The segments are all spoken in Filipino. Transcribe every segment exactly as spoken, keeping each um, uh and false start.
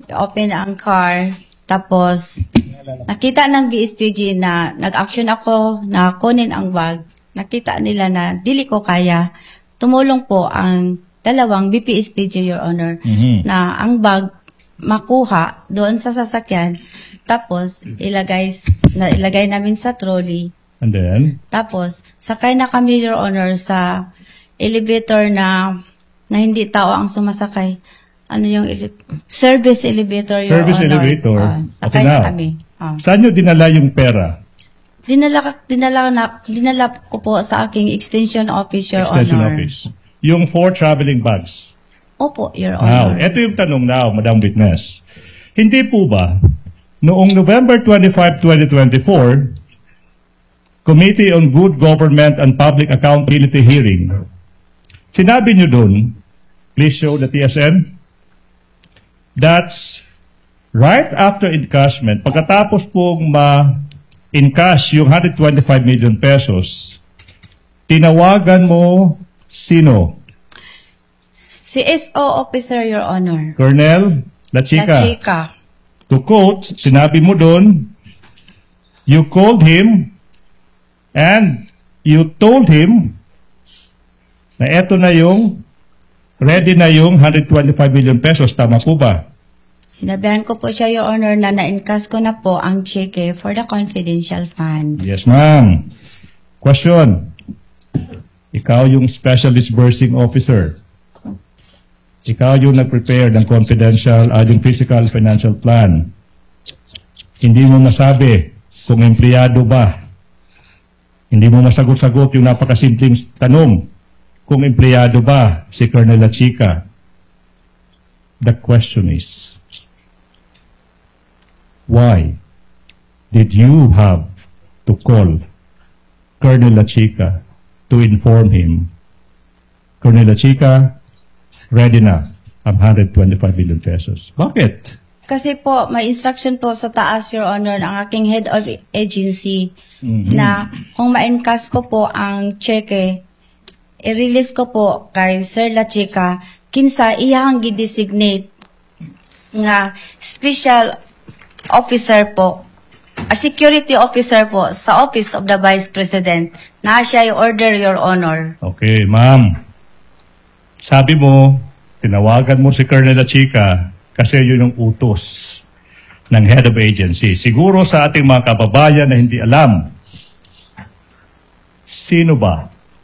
open ang car, tapos nakita ng B S P G na nag-action ako na kunin ang bag. Nakita nila na dili ko kaya. Tumulong po ang dalawang B P S P G, Your Honor, Mhm. na ang bag makuha doon sa sasakyan, tapos ilagay, na, ilagay namin sa trolley. And then? Tapos, sakay na kami, Your Honor, sa elevator na na hindi tao ang sumasakay. Ano yung ele- service elevator, Your Service Honor. elevator. Ah, sakay Okay, na now. kami. Ah. Saan nyo dinala yung pera? Dinala, ka- dinala, na, dinala ko po sa aking extension office, Your Extension Honor. office. Yung four traveling bags. Opo, Your Now, Honor. ito yung tanong now, Madam Witness. Hindi po ba, noong November twenty-fifth, twenty twenty-four, Committee on Good Government and Public Accountability hearing, sinabi nyo dun, please show the T S N, that's right after encashment, pagkatapos pong ma-encash yung one hundred twenty-five million pesos, tinawagan mo sino? C S O officer, Your Honor. Colonel La Chica. La Chica. To quote, sinabi mo doon, you called him and you told him na eto na yung, ready na yung one hundred twenty-five million pesos. Tama po ba? Sinabihan ko po siya, Your Honor, na na-encash ko na po ang cheque for the confidential funds. Yes, ma'am. Question. Ikaw yung special disbursing officer. Ikaw yung nag-prepare ng confidential, uh, yung physical financial plan. Hindi mo masabi kung empleyado ba. Hindi mo masagot-sagot yung napakasimpleng tanong kung empleyado ba si Colonel La Chica. The question is, why did you have to call Colonel La Chica to inform him, Colonel La Chica, ready na ang one hundred twenty-five million pesos? Bakit? Kasi po, may instruction po sa taas, Your Honor, ng aking head of agency na kung ma-encash ko po ang cheque, i-release ko po kay Sir La Chica, kinsa iyang gi-designate nga special officer po, a security officer po sa Office of the Vice President na siya i-order, Your Honor. Okay, ma'am. Sabi mo, tinawagan mo si Colonel La Chica kasi yun yung utos ng head of agency. Siguro sa ating mga kababayan na hindi alam, sino ba?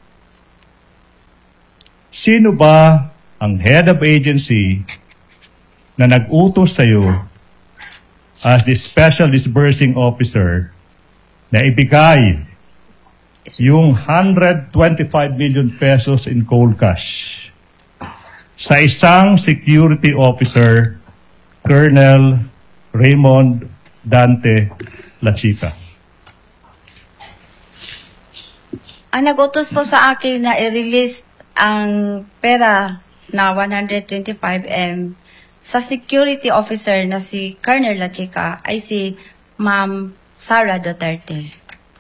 Sino ba ang head of agency na nag-utos sa'yo as the special disbursing officer na ibigay yung one hundred twenty-five million pesos in cold cash sa isang security officer, Colonel Raymond Dante La Chica? Ang nag-utos po sa akin na i-release ang pera na one hundred twenty-five M sa security officer na si Colonel La Chica ay si Ma'am Sara Duterte.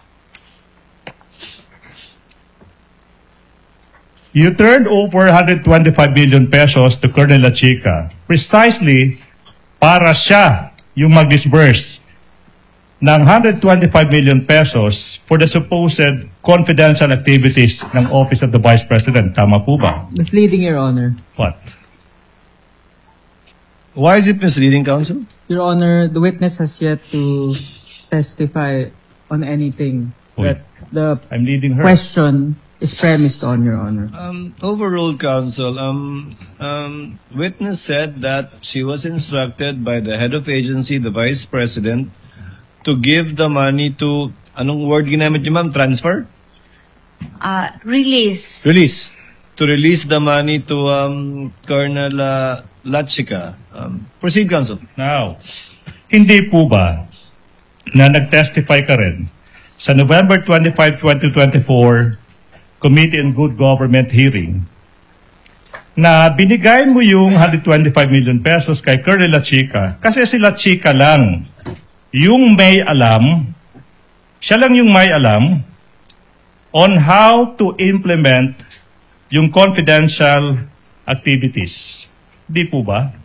You turned over one hundred twenty-five million pesos to Colonel La Chica precisely para siya yung mag-disburse ng one hundred twenty-five million pesos for the supposed confidential activities ng Office of the Vice President. Tama po ba? Misleading, Your Honor. What? Why is it misleading, counsel? Your Honor, the witness has yet to testify on anything Uy. that the I'm leading her. question is premised on, Your Honor. Um, overruled, counsel. Um, um, witness said that she was instructed by the head of agency, the vice president, to give the money to, anong word ginamit niyo, ma'am? Transfer? Uh, release. Release. To release the money to um, Colonel uh, La Chica. Um, proceed, counsel. Now, hindi po ba na nag-testify ka rin sa November twenty-fifth, twenty twenty-four Committee on Good Government hearing na binigay mo yung one hundred twenty-five million pesos kay Colonel La Chica kasi si La Chica lang yung may alam, siya lang yung may alam on how to implement yung confidential activities. Di po ba?